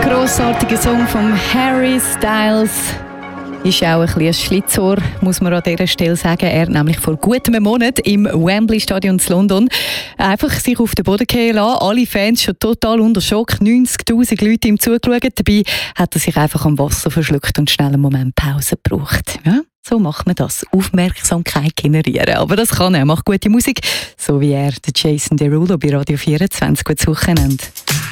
Grossartiger Song von Harry Styles. Ist auch ein bisschen ein Schlitzohr, muss man an dieser Stelle sagen. Er hat nämlich vor gut einem Monat im Wembley Stadion in London einfach sich auf den Boden fallen lassen. Alle Fans schon total unter Schock. 90'000 Leute ihm zugeschaut. Dabei hat er sich einfach am Wasser verschluckt und schnell einen Moment Pause gebraucht. Ja, so macht man das. Aufmerksamkeit generieren. Aber das kann er. Macht gute Musik. So wie er, der Jason Derulo bei Radio 24. Gutes Wochenende.